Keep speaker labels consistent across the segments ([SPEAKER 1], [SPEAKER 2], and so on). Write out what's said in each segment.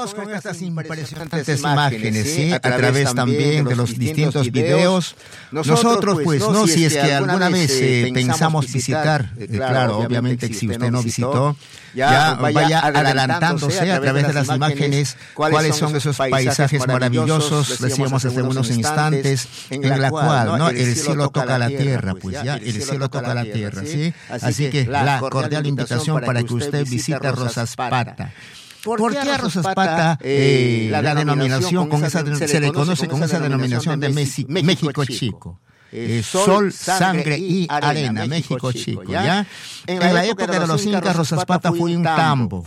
[SPEAKER 1] Vamos con estas impresionantes imágenes, ¿sí? A través también de los distintos videos. Nosotros, pues, no, si es que alguna vez pensamos visitar, claro, obviamente si usted no visitó, ya vaya adelantándose a través de las imágenes cuáles son esos paisajes maravillosos, decíamos hace unos instantes, en la cual, ¿no?, el cielo toca la tierra, pues ya, el cielo toca la tierra, ¿sí? Así que la cordial invitación para que usted visite Rosaspata. ¿Por qué a Rosaspata la denominación se le conoce con esa denominación de México Chico? Sol, sangre y arena, México Chico, ¿ya? En la época de los incas, Rosaspata fue un tambo,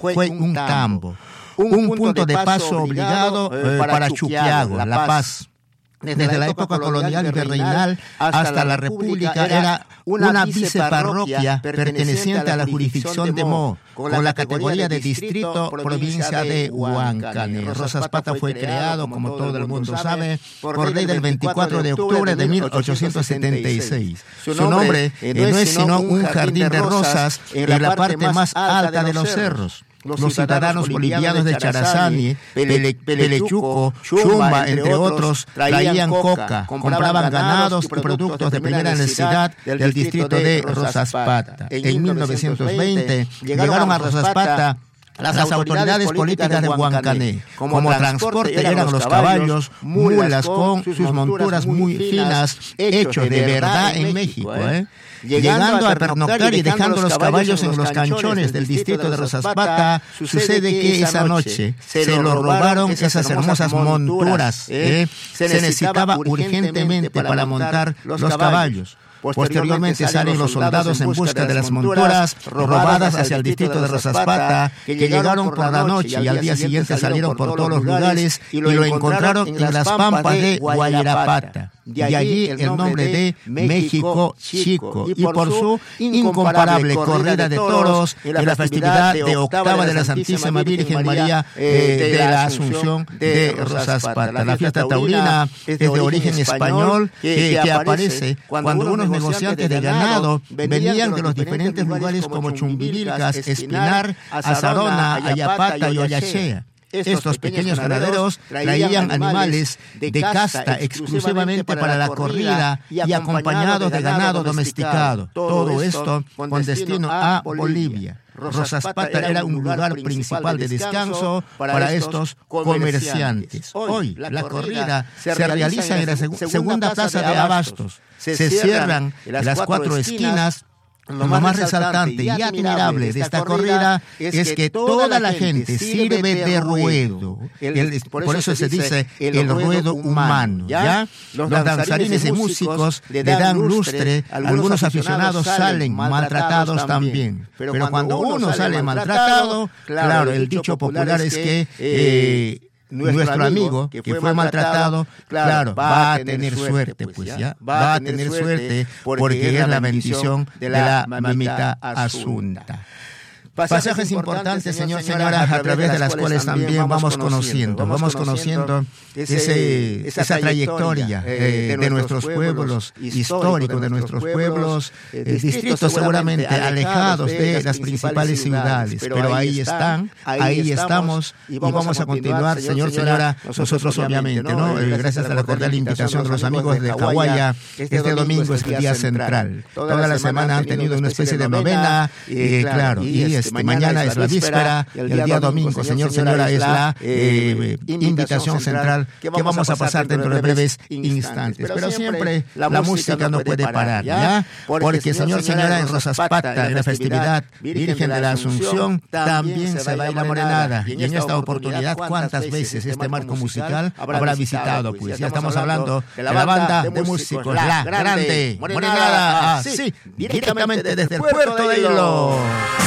[SPEAKER 1] un punto de paso obligado para Chuquiago, La Paz. Desde la época colonial y virreinal hasta la República era una viceparroquia perteneciente a la jurisdicción de Mo, con la categoría de distrito provincia de Huancané. Rosaspata fue creado, como todo el mundo sabe, por ley del 24 de octubre de 1876. Su nombre no es sino un jardín de rosas en la parte más alta de los cerros. Los ciudadanos bolivianos de Charazani, Pelechuco, Chumba, entre otros, traían coca, compraban ganados y productos de primera necesidad del distrito de Rosaspata. En 1920 llegaron a Rosaspata las autoridades políticas de Huancané. Como transporte eran los caballos, mulas con sus monturas muy finas, hechos de verdad en México, Llegando a pernoctar y dejando los caballos en los canchones del distrito de Rosaspata, sucede que esa noche se lo robaron esas hermosas monturas. Se necesitaba urgentemente para montar los caballos. Posteriormente salen los soldados en busca de las monturas robadas hacia el distrito de Rosaspata, que llegaron por la noche y al día siguiente salieron por todos los lugares y lo encontraron en las pampas de Guayarapata. De allí el nombre de México Chico, y por su incomparable corrida de toros en la festividad de octava de la Santísima Virgen María de la Asunción de Rosaspata. La fiesta taurina es de origen español que aparece cuando unos negociantes de ganado venían de los diferentes lugares como Chumbivilcas, Espinar, Azarona, Ayapata y Oyachea. Estos pequeños ganaderos traían animales de casta exclusivamente para la corrida y acompañados de ganado domesticado. Todo esto con destino a Bolivia. Rosaspata era un lugar principal de descanso para estos comerciantes. Hoy la corrida se realiza en la segunda plaza de Abastos. Se cierran las cuatro esquinas. Lo más resaltante y admirable de esta corrida es que toda la gente sirve de ruedo. Por eso se dice el ruedo humano, ¿ya? Los danzarines y músicos le dan lustre. Algunos aficionados salen maltratados también. Pero cuando uno sale maltratado, claro, el dicho popular es que nuestro amigo que fue maltratado, claro, va a tener suerte, pues ya, va a tener suerte porque es la bendición de la mamita Asunta. Pasajes importantes, señoras, a través de las cuales también vamos conociendo esa trayectoria de nuestros pueblos históricos, de nuestros pueblos, distritos seguramente alejados de las principales ciudades, pero ahí están, ahí estamos y vamos a continuar, señora, nosotros obviamente, ¿no? Gracias a la cordial invitación de los amigos de Cahuaya, este domingo es el día central. Toda la semana han tenido una especie de novena, claro, y mañana es la víspera, el día domingo, señora, es la invitación central que vamos a pasar dentro de breves instantes. Pero siempre la música no puede parar, ¿ya? Porque, señora, en Rosaspata, en la festividad Virgen de la Asunción, también se baila morenada. Y en esta oportunidad, ¿cuántas veces este marco musical habrá visitado? Pues ya estamos hablando de la banda de músicos, la grande morenada, así, directamente desde el puerto de Hilo.